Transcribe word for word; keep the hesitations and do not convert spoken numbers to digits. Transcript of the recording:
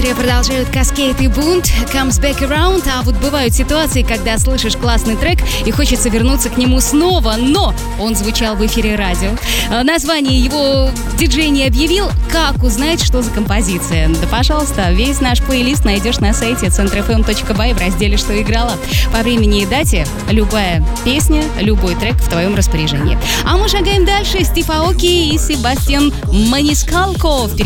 центре продолжают Каскейд и Бунт, Comes Back Around, а вот бывают ситуации, когда слышишь классный трек и хочется вернуться к нему снова, но он звучал в эфире радио. Название его диджей не объявил. Как узнать, что за композиция? Да, пожалуйста, весь наш плейлист найдешь на сайте центр эф эм точка бай в разделе «Что играла». По времени и дате любая песня, любой трек в твоем распоряжении. А мы шагаем дальше. Стив Аоки и Себастьян Манискалко.